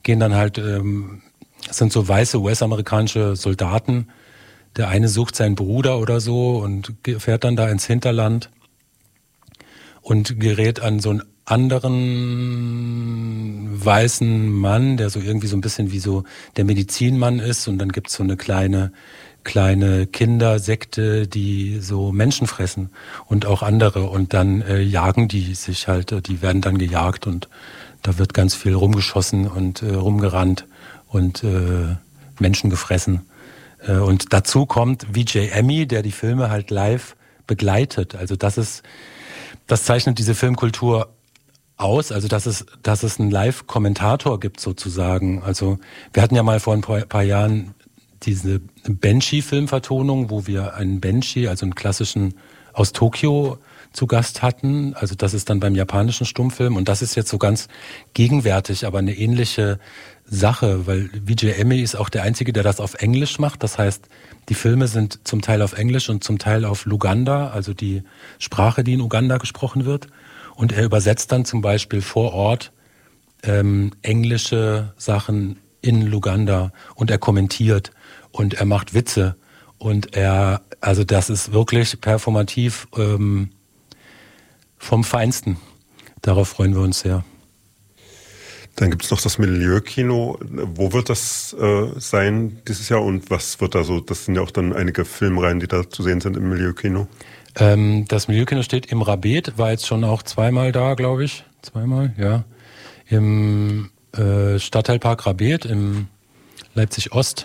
gehen dann halt, es sind so weiße US-amerikanische Soldaten. Der eine sucht seinen Bruder oder so und fährt dann da ins Hinterland und gerät an so einen anderen weißen Mann, der so irgendwie so ein bisschen wie so der Medizinmann ist. Und dann gibt's so eine kleine Kindersekte, die so Menschen fressen und auch andere. Und dann jagen die sich halt, die werden dann gejagt und da wird ganz viel rumgeschossen und rumgerannt und Menschen gefressen. Und dazu kommt Vijay Emmy, der die Filme halt live begleitet. Also das zeichnet diese Filmkultur aus, also dass es einen Live-Kommentator gibt sozusagen. Also wir hatten ja mal vor ein paar Jahren diese Benchi-Filmvertonung, wo wir einen Benchi, also einen klassischen aus Tokio, zu Gast hatten. Also das ist dann beim japanischen Stummfilm und das ist jetzt so ganz gegenwärtig, aber eine ähnliche Sache, weil Vijay Emmy ist auch der Einzige, der das auf Englisch macht. Das heißt, die Filme sind zum Teil auf Englisch und zum Teil auf Luganda, also die Sprache, die in Uganda gesprochen wird. Und er übersetzt dann zum Beispiel vor Ort englische Sachen in Luganda und er kommentiert und er macht Witze und also das ist wirklich performativ vom Feinsten. Darauf freuen wir uns sehr. Dann gibt es noch das Milieukino. Wo wird das sein dieses Jahr und was wird da so? Das sind ja auch dann einige Filmreihen, die da zu sehen sind im Milieukino. Das Milieukino steht im Rabet, war jetzt schon auch zweimal da, glaube ich. Zweimal, ja. Im Stadtteilpark Rabet, im Leipzig-Ost.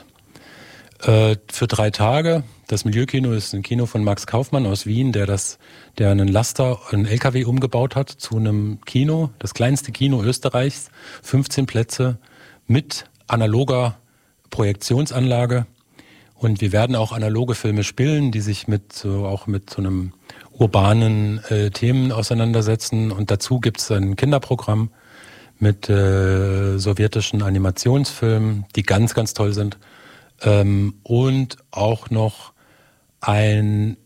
Für 3 Tage. Das Milieukino ist ein Kino von Max Kaufmann aus Wien, der einen LKW umgebaut hat zu einem Kino, das kleinste Kino Österreichs, 15 Plätze mit analoger Projektionsanlage. Und wir werden auch analoge Filme spielen, die sich auch mit so einem urbanen Themen auseinandersetzen. Und dazu gibt es ein Kinderprogramm mit sowjetischen Animationsfilmen, die ganz, ganz toll sind. Und auch noch ein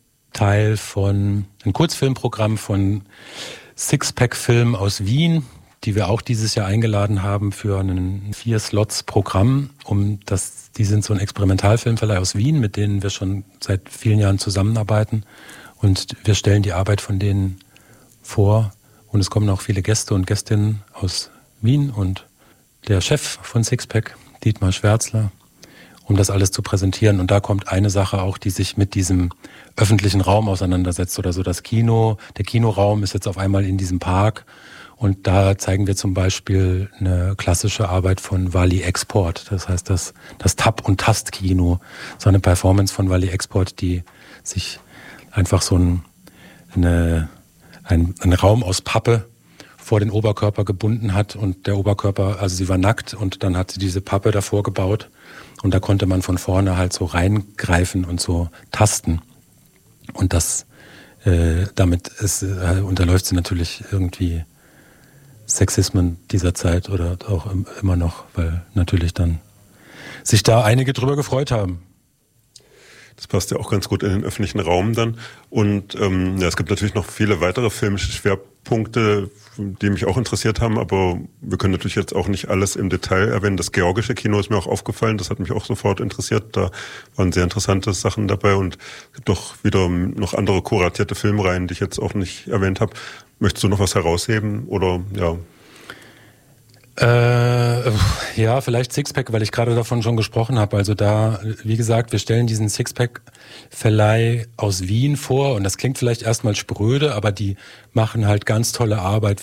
Kurzfilmprogramm von Sixpack-Film aus Wien, die wir auch dieses Jahr eingeladen haben für ein 4-Slots-Programm. Die sind so ein Experimentalfilmverleih aus Wien, mit denen wir schon seit vielen Jahren zusammenarbeiten. Und wir stellen die Arbeit von denen vor. Und es kommen auch viele Gäste und Gästinnen aus Wien und der Chef von Sixpack, Dietmar Schwärzler, um das alles zu präsentieren. Und da kommt eine Sache auch, die sich mit diesem öffentlichen Raum auseinandersetzt oder so. Der Kinoraum ist jetzt auf einmal in diesem Park und da zeigen wir zum Beispiel eine klassische Arbeit von Wally Export. Das heißt, das Tap- und Tast-Kino, so eine Performance von Wally Export, die sich einfach so ein Raum aus Pappe vor den Oberkörper gebunden hat und der Oberkörper, also sie war nackt und dann hat sie diese Pappe davor gebaut. Und da konnte man von vorne halt so reingreifen und so tasten. Und damit unterläuft sie natürlich irgendwie Sexismen dieser Zeit oder auch immer noch, weil natürlich dann sich da einige drüber gefreut haben. Das passt ja auch ganz gut in den öffentlichen Raum dann. Und es gibt natürlich noch viele weitere filmische Schwerpunkte, die mich auch interessiert haben, aber wir können natürlich jetzt auch nicht alles im Detail erwähnen. Das georgische Kino ist mir auch aufgefallen, das hat mich auch sofort interessiert. Da waren sehr interessante Sachen dabei und es gibt doch wieder noch andere kuratierte Filmreihen, die ich jetzt auch nicht erwähnt habe. Möchtest du noch was herausheben oder ja? Ja, vielleicht Sixpack, weil ich gerade davon schon gesprochen habe. Also da, wie gesagt, wir stellen diesen Sixpack-Verleih aus Wien vor und das klingt vielleicht erstmal spröde, aber die machen halt ganz tolle Arbeit.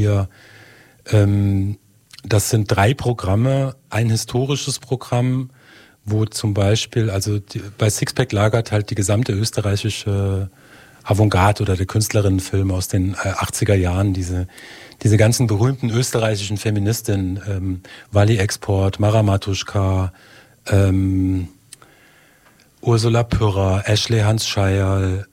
Das sind 3 Programme, ein historisches Programm, wo zum Beispiel, bei Sixpack lagert halt die gesamte österreichische Avantgarde oder der Künstlerinnenfilm aus den 80er Jahren, diese ganzen berühmten österreichischen Feministinnen, Wally Export, Mara Matuschka, Ursula Pyrrer, Ashley Hans-Scheierl,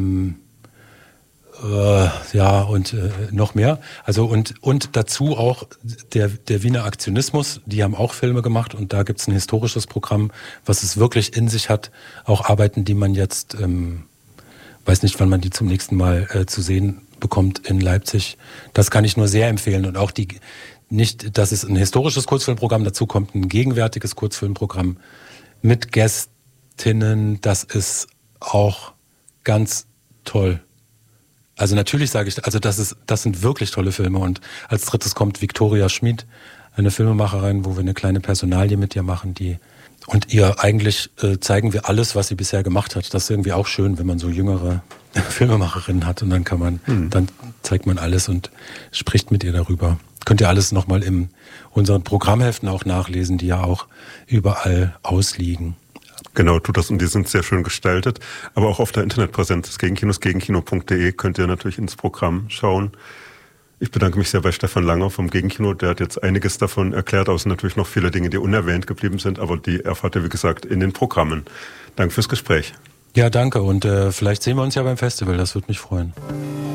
und noch mehr. Also und dazu auch der Wiener Aktionismus, die haben auch Filme gemacht und da gibt's ein historisches Programm, was es wirklich in sich hat, auch Arbeiten, die man jetzt weiß nicht, wann man die zum nächsten Mal zu sehen bekommt in Leipzig. Das kann ich nur sehr empfehlen. Und auch nicht, das ist ein historisches Kurzfilmprogramm, dazu kommt ein gegenwärtiges Kurzfilmprogramm mit Gästinnen, das ist auch ganz toll. Also natürlich sage ich, also das sind wirklich tolle Filme. Und als drittes kommt Viktoria Schmid, eine Filmemacherin, wo wir eine kleine Personalie mit ihr machen, und ihr eigentlich zeigen wir alles, was sie bisher gemacht hat. Das ist irgendwie auch schön, wenn man so jüngere Filmemacherinnen hat und dann zeigt man alles und spricht mit ihr darüber. Könnt ihr alles nochmal in unseren Programmheften auch nachlesen, die ja auch überall ausliegen. Genau, tut das, und die sind sehr schön gestaltet. Aber auch auf der Internetpräsenz des Gegenkinos, gegenkino.de, könnt ihr natürlich ins Programm schauen. Ich bedanke mich sehr bei Stefan Langer vom Gegenkino. Der hat jetzt einiges davon erklärt, außer natürlich noch viele Dinge, die unerwähnt geblieben sind, aber die erfahrt ihr, wie gesagt, in den Programmen. Danke fürs Gespräch. Ja, danke, und vielleicht sehen wir uns ja beim Festival, das würde mich freuen.